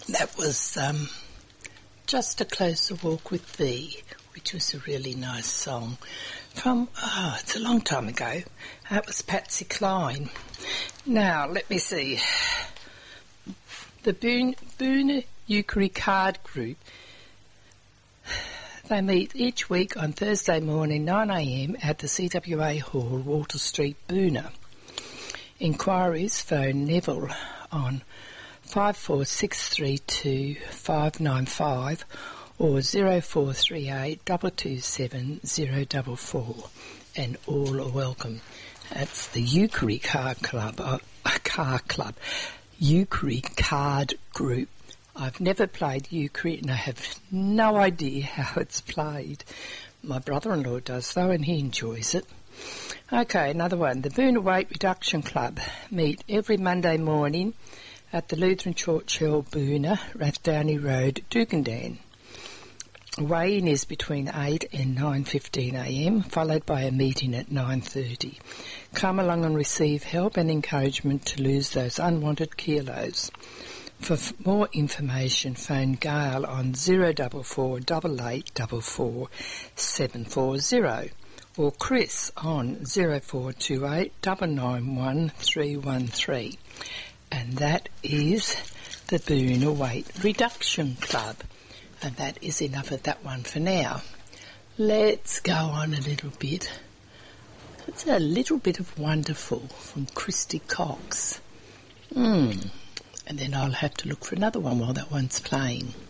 That was Just a Closer Walk with Thee, which was a really nice song from, it's a long time ago. That was Patsy Cline. Now, let me see. The Boona Euchre Card Group, they meet each week on Thursday morning, 9am at the CWA Hall, Walter Street, Boona. Inquiries, phone Neville on 54632 595 or 0438 227 044, and all are welcome. That's the Euchre Car Club, Euchre Card Group. I've never played euchre and I have no idea how it's played. My brother-in-law does though, and he enjoys it. Okay, another one. The Boona Weight Reduction Club meet every Monday morning at the Lutheran Church Hill, Boona, Rathdowney Road, Dugandan. Weigh-in is between 8 and 9:15am, followed by a meeting at 9:30. Come along and receive help and encouragement to lose those unwanted kilos. For more information, phone Gail on 044 8844 740 or Chris on 0428 991 313. And that is the Boona Weight Reduction Club. And that is enough of that one for now. Let's go on a little bit. It's a little bit of Wonderful from Christy Cox. And then I'll have to look for another one while that one's playing.